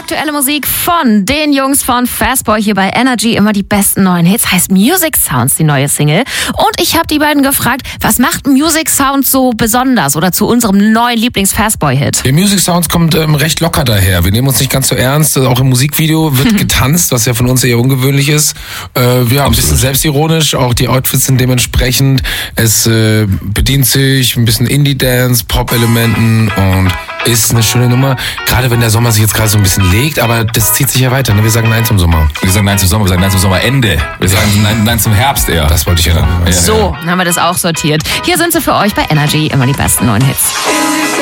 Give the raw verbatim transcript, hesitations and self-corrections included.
Aktuelle Musik von den Jungs von Fastboy hier bei Energy. Immer die besten neuen Hits. Heißt Music Sounds, die neue Single. Und ich habe die beiden gefragt, was macht Music Sounds so besonders oder zu unserem neuen Lieblings-Fastboy-Hit? Der Music Sounds kommt ähm, recht locker daher. Wir nehmen uns nicht ganz so ernst. Auch im Musikvideo wird getanzt, was ja von uns eher ungewöhnlich ist. Äh, ja, ein bisschen selbstironisch. Auch die Outfits sind dementsprechend. Es äh, bedient sich ein bisschen Indie-Dance, Pop-Elementen und ist eine schöne Nummer. Gerade wenn der Sommer sich jetzt gerade so ein bisschen legt, aber das zieht sich ja weiter. Ne? Wir sagen Nein zum Sommer. Wir sagen Nein zum Sommer, wir sagen Nein zum Sommerende. Wir sagen Nein, Nein zum Herbst eher. Das wollte ich ja dann. So, dann haben wir das auch sortiert. Hier sind sie für euch bei Energy. Immer die besten neuen Hits.